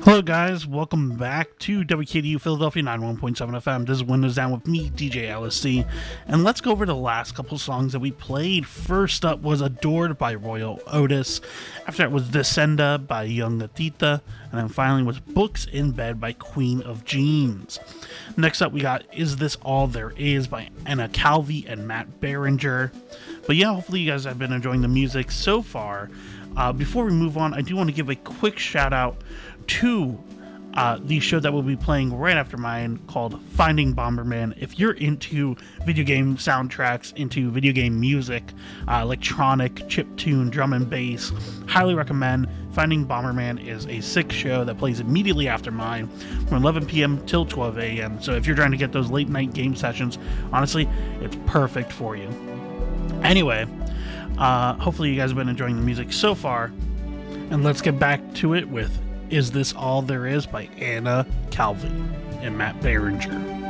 Hello guys, welcome back to WKDU Philadelphia 91.7 FM. This is Windows Down with me, DJ LSC, and let's go over the last couple songs that we played. First up was Adored by Royal Otis. After that was Descenda by Young Gatita, and then finally was Books in Bed by Queen of Jeans. Next up we got Is This All There Is by Anna Calvi and Matt Berenger. But yeah, hopefully you guys have been enjoying the music so far. Before we move on, I do want to give a quick shout out to the show that we'll be playing right after mine called Finding Bomberman. If you're into video game soundtracks, into video game music, electronic, chiptune, drum and bass, highly recommend. Finding Bomberman is a sick show that plays immediately after mine from 11 p.m. till 12 a.m. So if you're trying to get those late night game sessions, honestly, it's perfect for you. Anyway, hopefully you guys have been enjoying the music so far, and let's get back to it with Is This All There Is by Anna Calvi and Matt Berenger.